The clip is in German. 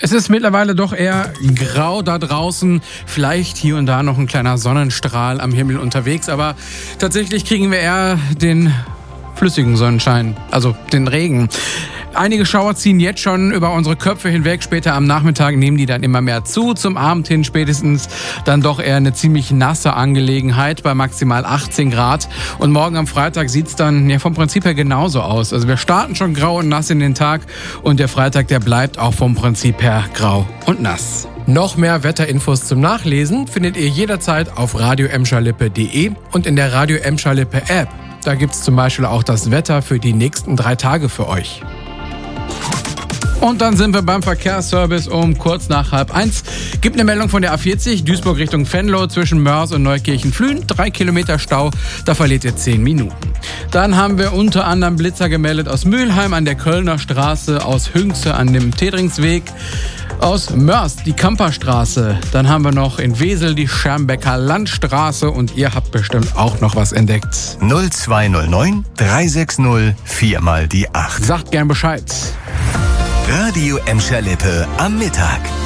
Es ist mittlerweile doch eher grau da draußen. Vielleicht hier und da noch ein kleiner Sonnenstrahl am Himmel unterwegs. Aber tatsächlich kriegen wir eher den flüssigen Sonnenschein, also den Regen. Einige Schauer ziehen jetzt schon über unsere Köpfe hinweg. Später am Nachmittag nehmen die dann immer mehr zu. Zum Abend hin spätestens dann doch eher eine ziemlich nasse Angelegenheit bei maximal 18 Grad. Und morgen am Freitag sieht's dann vom Prinzip her genauso aus. Also wir starten schon grau und nass in den Tag und der Freitag, der bleibt auch vom Prinzip her grau und nass. Noch mehr Wetterinfos zum Nachlesen findet ihr jederzeit auf radioemscherlippe.de und in der Radio Emscher-Lippe App. Da gibt's zum Beispiel auch das Wetter für die nächsten 3 Tage für euch. Und dann sind wir beim Verkehrsservice um kurz nach 12:30. Gibt eine Meldung von der A40, Duisburg Richtung Venlo zwischen Mörs und Neukirchen-Flühen. 3 Kilometer Stau, da verliert ihr 10 Minuten. Dann haben wir unter anderem Blitzer gemeldet aus Mülheim an der Kölner Straße, aus Hünxe an dem Tedringsweg, aus Mörs die Kamperstraße. Dann haben wir noch in Wesel die Schermbecker Landstraße und ihr habt bestimmt auch noch was entdeckt. 0209 360 4 mal die 8. Sagt gern Bescheid. Radio Emscher-Lippe am Mittag.